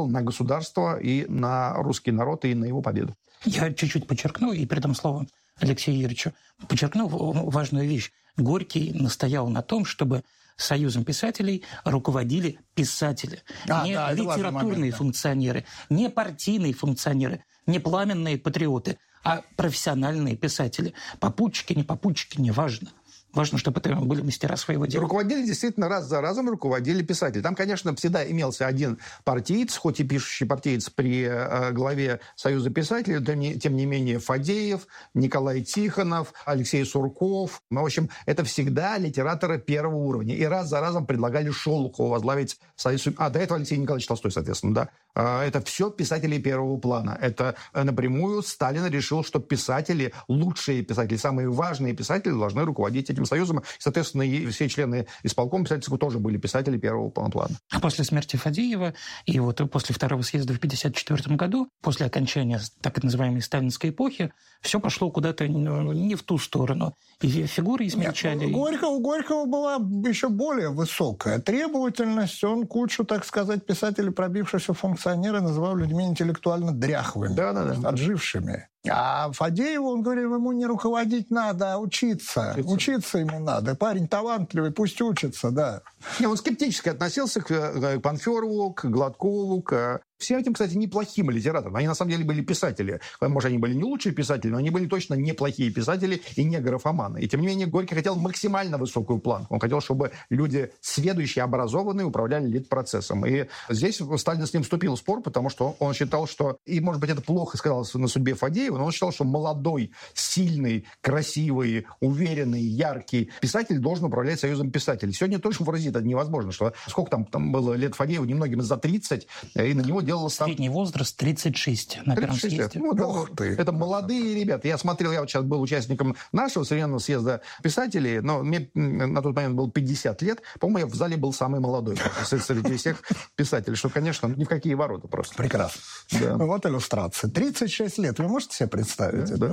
на государство и на русский народ, и на его победу. Я чуть-чуть подчеркну, и передам слово Алексею Юрьевичу. Подчеркну важную вещь. Горький настоял на том, чтобы Союзом писателей руководили писатели. Не литературные функционеры, не партийные функционеры, не пламенные патриоты, а профессиональные писатели. Попутчики, не попутчики, неважно. Важно, чтобы это были мастера своего дела. Руководили действительно раз за разом, руководили писатели. Там, конечно, всегда имелся один партиец, хоть и пишущий партиец при главе Союза писателей, тем не менее Фадеев, Николай Тихонов, Алексей Сурков. В общем, это всегда литераторы первого уровня. И раз за разом предлагали Шолохову возглавить Союз. До этого Алексей Николаевич Толстой, соответственно, да. Это все писатели первого плана. Это напрямую Сталин решил, что писатели, лучшие писатели, самые важные писатели должны руководить этим союзом. Соответственно, и все члены исполкома писательского тоже были писатели первого плана. А после смерти Фадеева и вот после второго съезда в 1954 году, после окончания так называемой сталинской эпохи, все пошло куда-то не в ту сторону. И фигуры измельчали. У Горького была еще более высокая требовательность. Он кучу, так сказать, писателей, пробившихся функционеры, называл людьми интеллектуально дряхлыми, отжившими. А Фадееву, он говорил, ему не руководить надо, а учиться. Учиться ему надо. Парень талантливый, пусть учится, да. Он скептически относился к Панферову, к Гладкову, к всем этим, кстати, неплохим литераторам. Они, на самом деле, были писатели. Может, они были не лучшие писатели, но они были точно неплохие писатели и не графоманы. И, тем не менее, Горький хотел максимально высокую планку. Он хотел, чтобы люди сведущие, образованные управляли литпроцессом. И здесь Сталин с ним вступил в спор, потому что он считал, что, и, может быть, это плохо сказалось на судьбе Фадеева, но он считал, что молодой, сильный, красивый, уверенный, яркий писатель должен управлять Союзом писателей. Сегодня точно выразить это невозможно, что сколько там было лет Фадееву, немногим за 30, и на него делалось... Средний возраст 36 на первом съезде. Это молодые ребята. Я смотрел, я вот сейчас был участником нашего современного съезда писателей, но мне на тот момент было 50 лет. По-моему, я в зале был самый молодой среди всех писателей, что, конечно, ни в какие ворота просто. Прекрасно. Да. Вот иллюстрация. 36 лет. Вы можете себе представить? Да.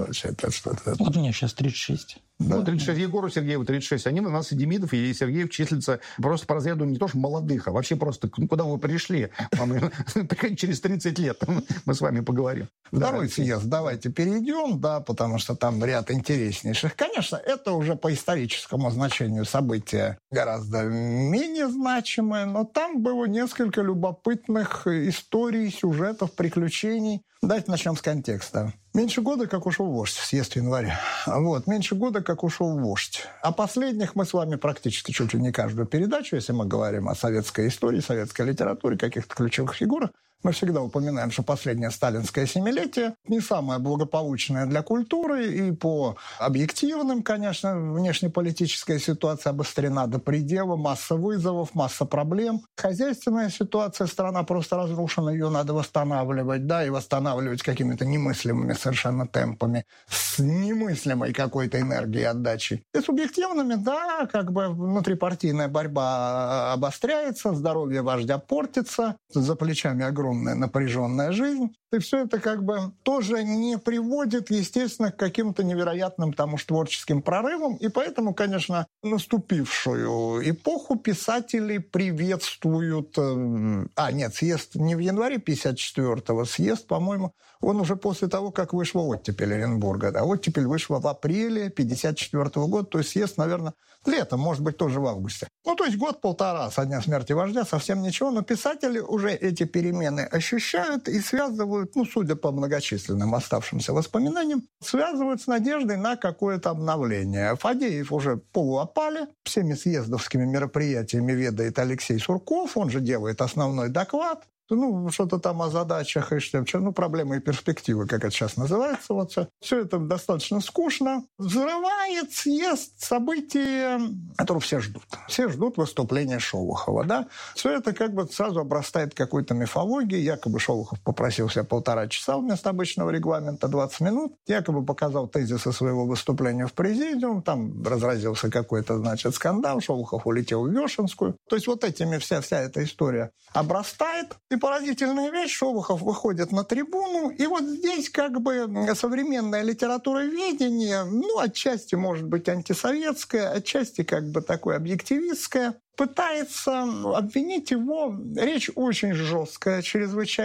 Вот мне сейчас 36. Да. 36. Егору Сергееву 36. Они у нас и Демидов, и Сергеев числятся просто по разряду не то что молодых, а вообще просто куда вы пришли. Через 30 лет мы с вами поговорим. Второй съезд давайте перейдем, да, потому что там ряд интереснейших. Конечно, это уже по историческому значению события гораздо менее значимое, но там было несколько любопытных историй, сюжетов, приключений. Давайте начнем с контекста. Меньше года, как ушел вождь, съезд в январе. Меньше года, как ушел вождь. О последних мы с вами практически чуть ли не каждую передачу, если мы говорим о советской истории, советской литературе, каких-то ключевых фигурах, мы всегда упоминаем, что последнее сталинское семилетие не самое благополучное для культуры, и по объективным, конечно, внешнеполитическая ситуация обострена до предела, масса вызовов, масса проблем. Хозяйственная ситуация, страна просто разрушена, ее надо восстанавливать, да, и восстанавливать какими-то немыслимыми совершенно темпами, с немыслимой какой-то энергией отдачи. И субъективными, да, как бы внутрипартийная борьба обостряется, здоровье вождя портится, за плечами огромная напряженная жизнь. И все это как бы тоже не приводит, естественно, к каким-то невероятным там уж творческим прорывам. И поэтому, конечно, наступившую эпоху писатели приветствуют... съезд не в январе 54-го, съезд, по-моему, он уже после того, как вышла оттепель Оренбурга. А оттепель вышла в апреле 54-го года, то есть съезд, наверное, летом, может быть, тоже в августе. То есть год-полтора со дня смерти вождя, совсем ничего, но писатели уже эти перемены ощущают и связывают, судя по многочисленным оставшимся воспоминаниям, связывают с надеждой на какое-то обновление. Фадеев уже полуопали, всеми съездовскими мероприятиями ведает Алексей Сурков, он же делает основной доклад. Что-то там о задачах и что, проблемы и перспективы, как это сейчас называется. Все это достаточно скучно. Взрывает съезд события, которые все ждут. Все ждут выступления Шолохова, да. Все это как бы сразу обрастает какой-то мифологией. Якобы Шолохов попросил себе 1,5 часа вместо обычного регламента 20 минут. Якобы показал тезисы своего выступления в президиум. Там разразился какой-то, скандал. Шолохов улетел в Вешенскую. То есть этими вся эта история обрастает. И поразительная вещь, Шолохов выходит на трибуну, и здесь как бы современное литературоведение, отчасти, может быть, антисоветское, отчасти как бы такое объективистское, пытается обвинить его. Речь очень жесткая, чрезвычайно.